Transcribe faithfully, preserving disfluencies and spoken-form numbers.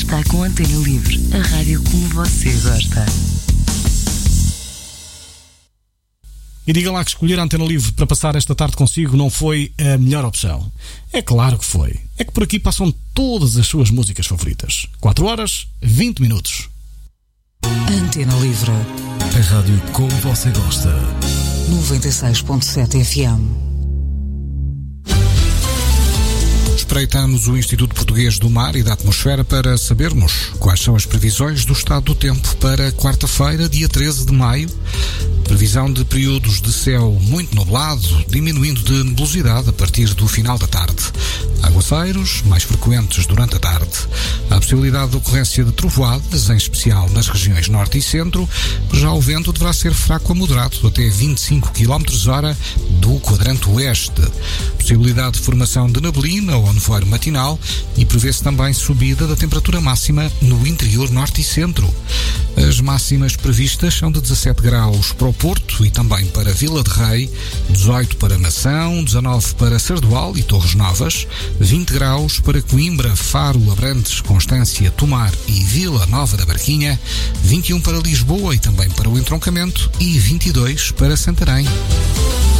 está com a Antena Livre, a rádio como você gosta. E diga lá que escolher a Antena Livre para passar esta tarde consigo não foi a melhor opção. É claro que foi. É que por aqui passam todas as suas músicas favoritas. quatro horas, vinte minutos. Antena Livre. A rádio como você gosta. noventa e seis ponto sete F M. Espreitamos o Instituto Português do Mar e da Atmosfera para sabermos quais são as previsões do estado do tempo para quarta-feira, dia treze de maio. Previsão de períodos de céu muito nublado, diminuindo de nebulosidade a partir do final da tarde. Aguaceiros mais frequentes durante a tarde. Há a possibilidade de ocorrência de trovoadas, em especial nas regiões norte e centro. Já o vento deverá ser fraco a moderado, até vinte e cinco quilómetros hora do quadrante oeste. Possibilidade de formação de neblina ou nevoeiro matinal e prevê-se também subida da temperatura máxima no interior norte e centro. As máximas previstas são de dezassete graus para o Porto e também para Vila de Rei, dezoito para Nação, dezanove para Sardual e Torres Novas, vinte graus para Coimbra, Faro, Abrantes, Constância, Tomar e Vila Nova da Barquinha, vinte e um para Lisboa e também para o Entroncamento e vinte e dois para Santarém.